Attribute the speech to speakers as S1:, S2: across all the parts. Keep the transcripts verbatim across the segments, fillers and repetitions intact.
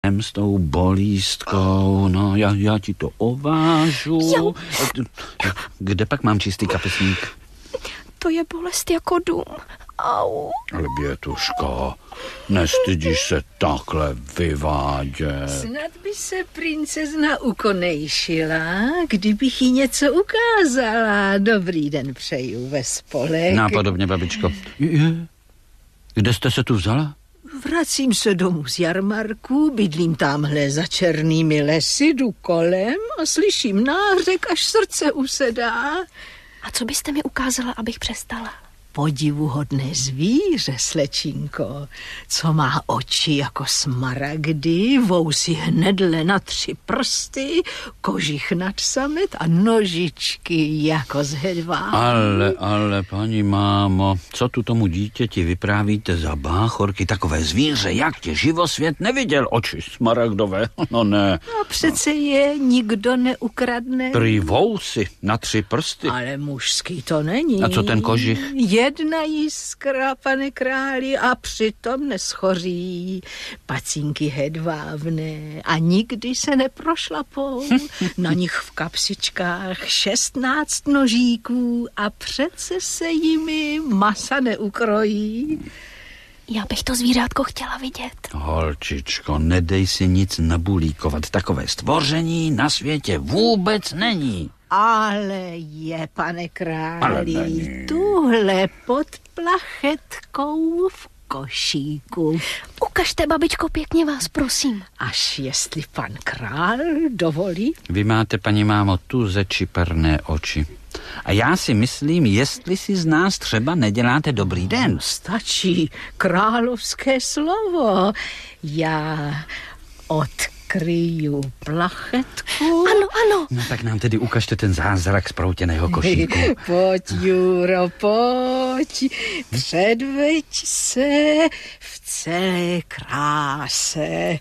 S1: s tou bolístkou, no já, já ti to ovážu.
S2: Jo.
S1: Kde pak mám čistý kapesník?
S2: To je bolest jako dům. Au.
S1: Ale Bětuško, nestydíš se takhle vyvádět.
S3: Snad by se princezna ukonejšila, kdybych jí něco ukázala. Dobrý den přeju ve spolek.
S1: Nápodobně, babičko. Je, kde jste se tu vzala?
S3: Vracím se domů z jarmarku, bydlím tamhle za černými lesy, jdu kolem a slyším nářek, až srdce usedá.
S2: A co byste mi ukázala, abych přestala?
S3: Podivuhodné zvíře, slečinko, co má oči jako smaragdy, vousy hnedle na tři prsty, kožich nad samet a nožičky jako z hedvábí.
S1: Ale, ale, paní mámo, co tu tomu dítěti vyprávíte za báchorky? Takové zvíře, jak tě živosvět neviděl, oči smaragdové, no ne.
S3: A přece je nikdo neukradne.
S1: Prý vousy na tři prsty.
S3: Ale mužský to není.
S1: A co ten kožich?
S3: Jedna jiskra, pane králi, a přitom neschoří. Pacínky hedvábné a nikdy se neprošlapou. Na nich v kapsičkách šestnáct nožíků a přece se jimi masa neukrojí.
S2: Já bych to zvířátko chtěla vidět.
S1: Holčičko, nedej si nic nabulíkovat. Takové stvoření na světě vůbec není.
S3: Ale je, pane králi,
S1: Ale není.
S3: tuhle pod plachetkou v košíku.
S2: Ukažte, babičko, pěkně vás, prosím.
S3: Až jestli pan král dovolí.
S1: Vy máte, paní mámo, tu zečiperné oči. A já si myslím, jestli si z nás třeba neděláte dobrý den.
S3: Stačí královské slovo. Já odkryju plachetku.
S2: Ano, ano.
S1: No tak nám tedy ukažte ten zázrak z proutěného košíku.
S3: Pojď, Juro, pojď. Předveď se v celé kráse.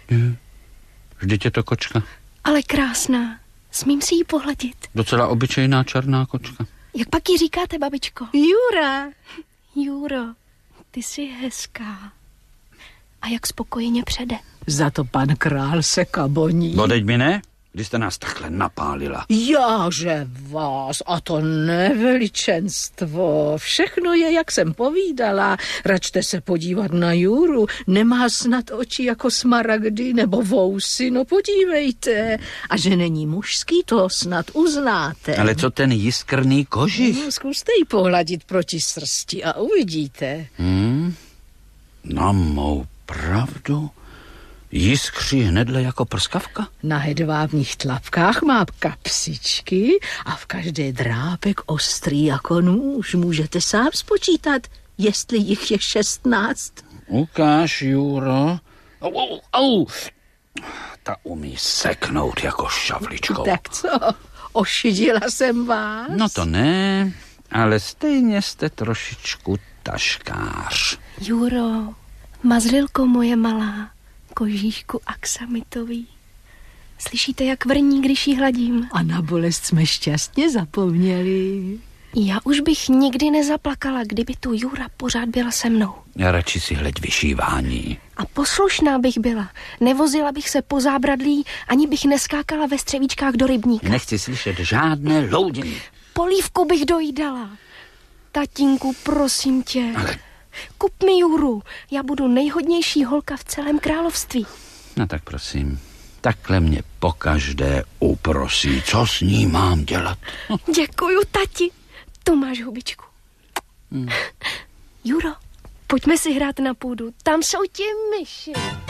S1: Vždyť je to kočka.
S2: Ale krásná. Smím si ji pohladit.
S1: Docela obyčejná černá kočka.
S2: Jak pak ji říkáte, babičko?
S3: Jura.
S2: Juro, ty jsi hezká. A jak spokojeně přede.
S3: Za to pan král se kaboní.
S1: Bodeď mi ne? Když jste nás takhle napálila.
S3: Jáže vás, a to neveličenstvo. Všechno je, jak jsem povídala. Račte se podívat na Juru. Nemá snad oči jako smaragdy nebo vousy, no podívejte. A že není mužský, to snad uznáte.
S1: Ale co ten jiskrný kožich?
S3: No, zkuste ji pohladit proti srsti a uvidíte.
S1: Hmm? Na mou pravdu? Jiskří hnedle jako prskavka?
S3: Na hedvábních tlapkách má kapsičky a v každé drápek ostrý jako nůž. Můžete sám spočítat, jestli jich je šestnáct.
S1: Ukáž, Juro. Au, au, au. Ta umí seknout jako šavličkou.
S3: Tak co, ošidila jsem vás?
S1: No to ne, ale stejně jste trošičku taškář.
S2: Juro, mazlilko moje malá, kožíšku aksamitový. Slyšíte, jak vrní, když jí hladím?
S3: A na bolest jsme šťastně zapomněli.
S2: Já už bych nikdy nezaplakala, kdyby tu Jura pořád byla se mnou.
S1: Já radši si hleď vyšívání.
S2: A poslušná bych byla. Nevozila bych se po zábradlí, ani bych neskákala ve střevíčkách do rybníka.
S1: Nechci slyšet žádné loudění.
S2: Polívku bych dojídala. Tatínku, prosím tě.
S1: Ale...
S2: Kup mi Juru, já budu nejhodnější holka v celém království.
S1: No tak prosím, takhle mě pokaždé uprosí, co s ní mám dělat.
S2: Děkuju, tati. Tu máš hubičku. Hmm. Juro, pojďme si hrát na půdu, tam jsou ti myši.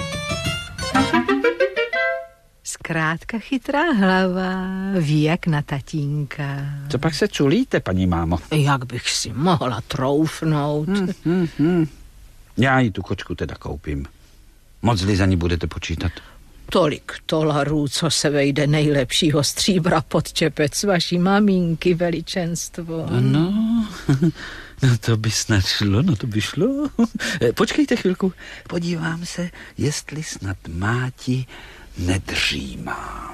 S3: Zkrátka chytrá hlava, ví jak na tatínka.
S1: Co pak se culíte, paní mámo?
S3: Jak bych si mohla troufnout.
S1: Hmm, hmm, hmm. Já jí tu kočku teda koupím. Moc-li za ní budete počítat?
S3: Tolik tolarů, co se vejde nejlepšího stříbra pod čepec vaší maminky, veličenstvo.
S1: No, no to by snad šlo, no to by šlo. Počkejte chvilku, podívám se, jestli snad máti nedřímá.